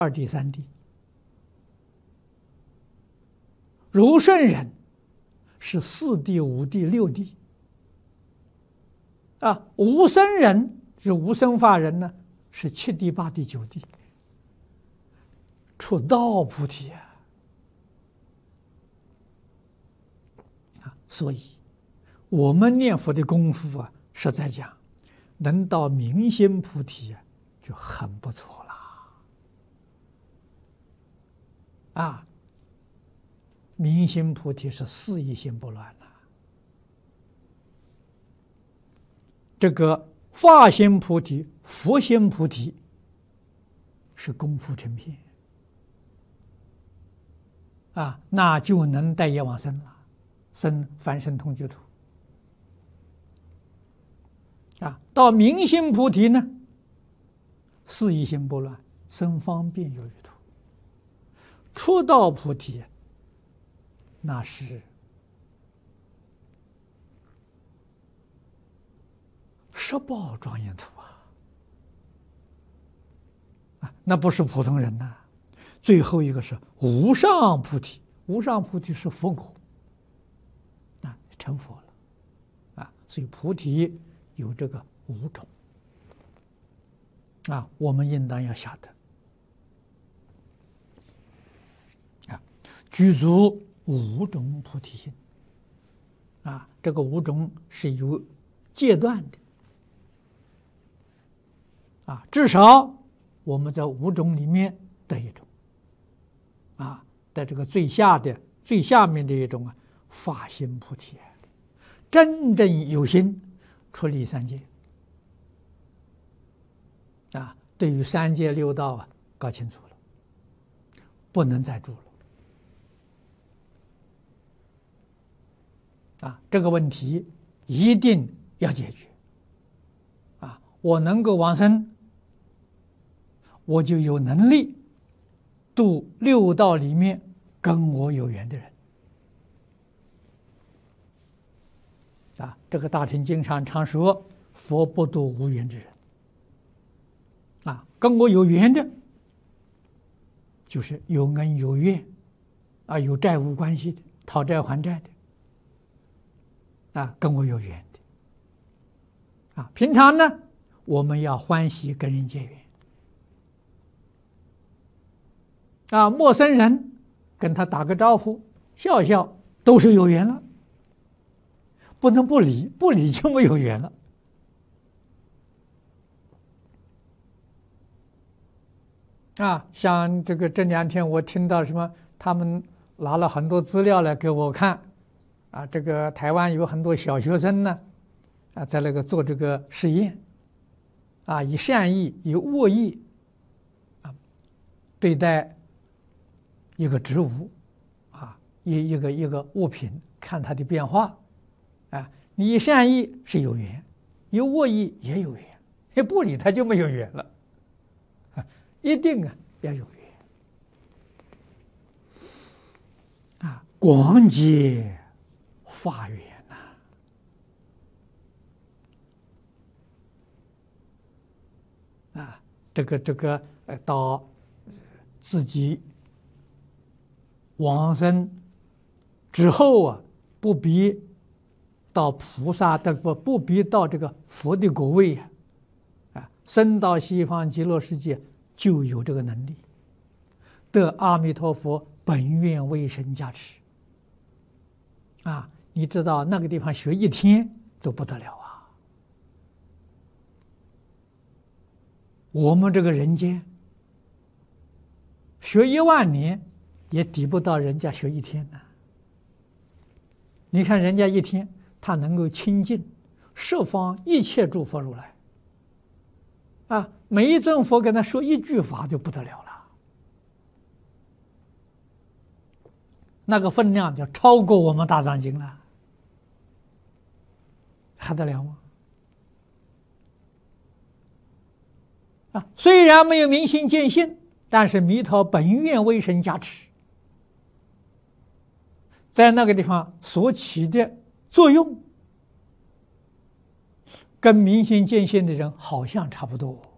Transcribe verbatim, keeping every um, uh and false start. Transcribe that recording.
二谛三谛。如顺人是四谛、五谛、六谛。啊，无生人是无生法人呢，是七谛、八谛、九谛。出道菩提啊！啊，所以我们念佛的功夫啊，实在讲，能到明心菩提啊，就很不错了。啊，明心菩提是四意心不乱了。这个法心菩提、佛心菩提是功夫成片。啊，那就能带业往生了，生凡圣同居土。啊，到明心菩提呢，四意心不乱，生方便有余土。出道菩提，那是十报庄严土啊！啊，那不是普通人呐、啊。最后一个是无上菩提，无上菩提是佛果，啊，成佛了，啊，所以菩提有这个五种，啊，我们应当要晓得，啊，具足五种菩提心，啊，这个五种是有阶段的，啊，至少我们在五种里面得一种。啊，在这个最下的最下面的一种啊，法心菩提，真正有心出离三界啊，对于三界六道啊搞清楚了，不能再住了啊，这个问题一定要解决啊！我能够往生，我就有能力度六道里面跟我有缘的人啊，这个大乘经上常说，佛不度无缘之人啊，跟我有缘的，就是有恩有怨啊，有债务关系的，讨债还债的啊，跟我有缘的啊。平常呢，我们要欢喜跟人结缘。啊，陌生人跟他打个招呼，笑笑，都是有缘了，不能不理，不理就没有缘了。啊，像这个这两天我听到什么，他们拿了很多资料来给我看，啊，这个台湾有很多小学生呢，啊，在那个做这个实验，啊，以善意，以恶意，啊，对待一个植物，啊，一一个一个物品，看它的变化，啊，你以善意是有缘，以恶意也有缘，你不理它就没有缘了，啊，一定啊要有缘，啊，广结法缘呐，啊，这个这个呃，到自己往生之后啊，不必到菩萨的不不必到这个佛的果位呀，啊，升到西方极乐世界就有这个能力，得阿弥陀佛本愿威神加持。啊，你知道那个地方学一天都不得了啊！我们这个人间学一万年。也抵不到人家学一天呢。你看人家一天，他能够亲近十方一切诸佛如来，啊，每一尊佛跟他说一句法就不得了了，那个分量就超过我们大藏经了，还得了吗？啊，虽然没有明心见性，但是弥陀本愿威神加持。在那个地方所起的作用，跟明心见性的人好像差不多。